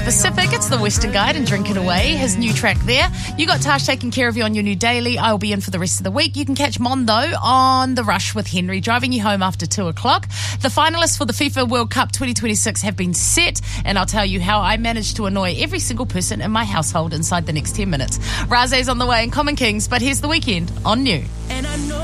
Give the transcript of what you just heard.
Pacific. It's the Western Guide and Drink It Away, his new track there. You got Tash taking care of you on your new daily. I'll be in for the rest of the week. You can catch Mondo on The Rush with Henry, driving you home after 2 o'clock. The finalists for the FIFA World Cup 2026 have been set, and I'll tell you how I managed to annoy every single person in my household inside the next 10 minutes. Raze's on the way in Common Kings, but here's The Weekend on New.